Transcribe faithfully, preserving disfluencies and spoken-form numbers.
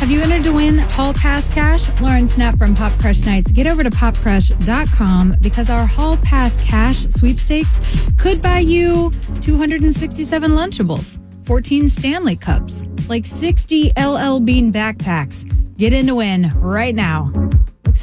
Have you entered to win Hall Pass cash? Lauren Snap from Pop Crush Nights. Get over to pop crush dot com because our Hall Pass cash sweepstakes could buy you two hundred sixty-seven Lunchables, fourteen Stanley Cups, like sixty L L Bean backpacks. Get in to win right now.